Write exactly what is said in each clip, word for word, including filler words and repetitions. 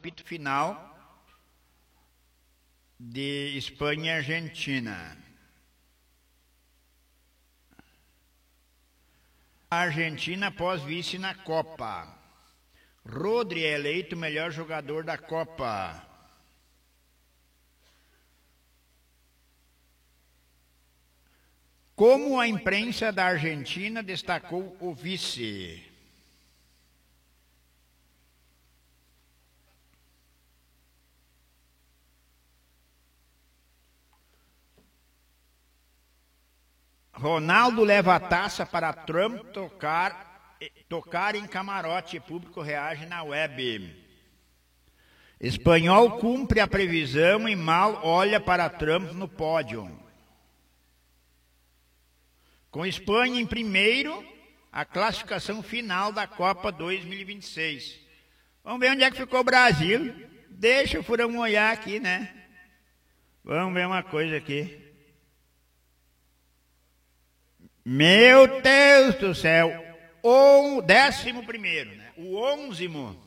apito final de Espanha e Argentina. A Argentina após vice na Copa. Rodri é eleito melhor jogador da Copa. Como a imprensa da Argentina destacou o vice? Ronaldo leva a taça para Trump tocar, tocar em camarote. Público reage na web. Espanhol cumpre a previsão e mal olha para Trump no pódio. Com Espanha em primeiro, a classificação final da Copa dois mil e vinte e seis. Vamos ver onde é que ficou o Brasil. Deixa o furão olhar aqui, né? Vamos ver uma coisa aqui. Meu Deus do céu. O décimo primeiro, né? O onzimo.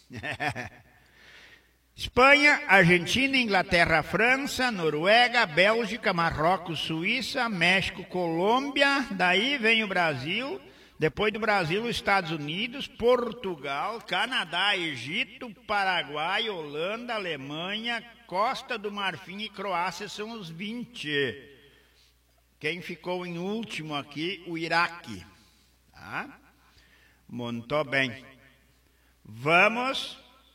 Espanha, Argentina, Inglaterra, França, Noruega, Bélgica, Marrocos, Suíça, México, Colômbia, daí vem o Brasil, depois do Brasil, os Estados Unidos, Portugal, Canadá, Egito, Paraguai, Holanda, Alemanha, Costa do Marfim e Croácia são os vinte. Quem ficou em último aqui, o Iraque. Tá? Muito bem. Vamos...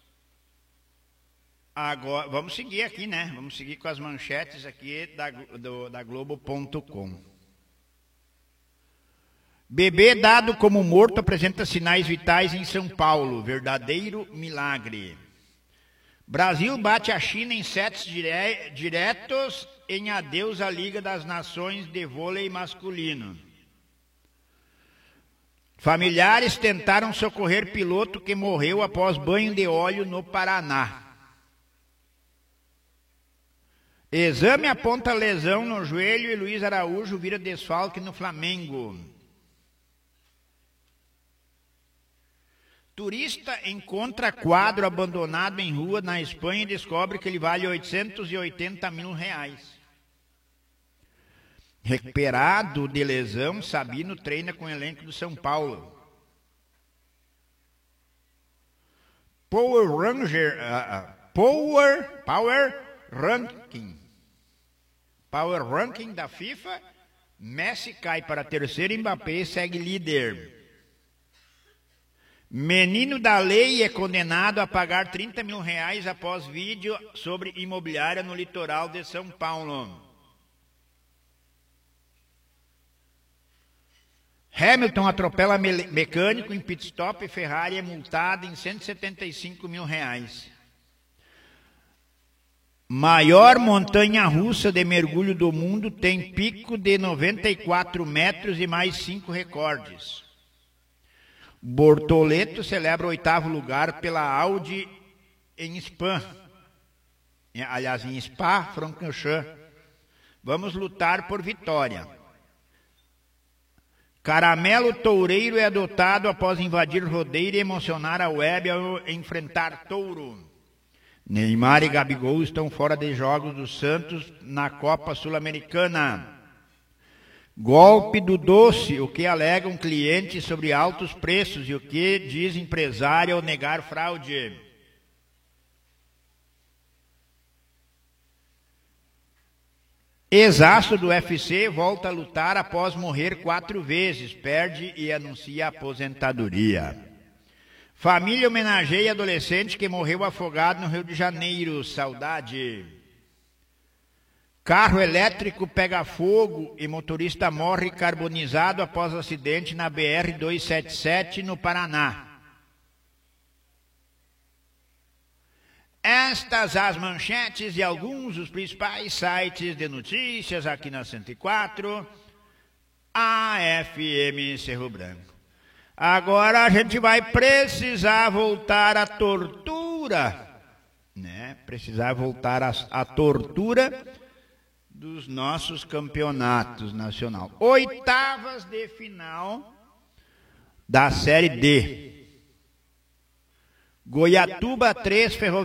Agora, vamos seguir aqui, né? Vamos seguir com as manchetes aqui da, do, da Globo ponto com. Bebê dado como morto apresenta sinais vitais em São Paulo. Verdadeiro milagre. Brasil bate a China em sets dire, diretos em adeus à Liga das Nações de vôlei masculino. Familiares tentaram socorrer piloto que morreu após banho de óleo no Paraná. Exame aponta lesão no joelho e Luiz Araújo vira desfalque no Flamengo. Turista encontra quadro abandonado em rua na Espanha e descobre que ele vale oitocentos e oitenta mil reais. Recuperado de lesão, Sabino treina com o elenco do São Paulo. Power Ranger, uh, uh, Power, Power Ranking. Power Ranking da FIFA, Messi cai para terceiro e Mbappé segue líder. Menino da lei é condenado a pagar trinta mil reais após vídeo sobre imobiliária no litoral de São Paulo. Hamilton atropela me- mecânico em pit stop e Ferrari é multada em cento e setenta e cinco mil reais. Maior montanha-russa de mergulho do mundo tem pico de noventa e quatro metros e mais cinco recordes. Bortoleto celebra o oitavo lugar pela Audi em Spa. Aliás, em Spa-Francorchamps. Vamos lutar por vitória. Caramelo Toureiro é adotado após invadir rodeio e emocionar a web ao enfrentar touro. Neymar e Gabigol estão fora de jogos do Santos na Copa Sul-Americana. Golpe do doce, o que alegam clientes sobre altos preços e o que diz empresário ao negar fraude. Ex-astro do U F C volta a lutar após morrer quatro vezes, perde e anuncia aposentadoria. Família homenageia adolescente que morreu afogado no Rio de Janeiro. Saudade. Carro elétrico pega fogo e motorista morre carbonizado após acidente na B R duzentos e setenta e sete no Paraná. Estas as manchetes de alguns dos principais sites de notícias aqui na cento e quatro, A F M Cerro Branco. Agora a gente vai precisar voltar à tortura, né? Precisar voltar à, à tortura dos nossos campeonatos nacionais. Oitavas de final da Série D. Goiatuba três, Ferroviária